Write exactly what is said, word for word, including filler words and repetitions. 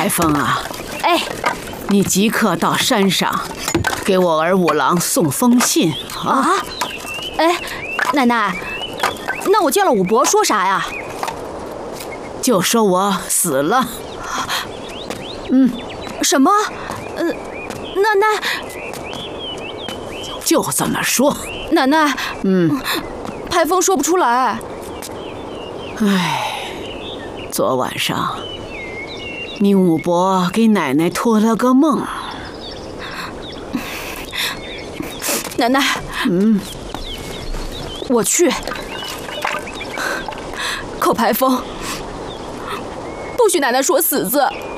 台风啊， 哎， 你即刻到山上，给我儿五郎送封信啊！ 啊哎，奶奶，那我见了五伯说啥呀？ 就说我死了。 嗯，什么？呃，那那就这么说。 奶奶， 嗯， 排风说不出来。 唉，昨晚上你五伯给奶奶托了个梦。 奶奶， 嗯， 我去。可排风不许奶奶说死字。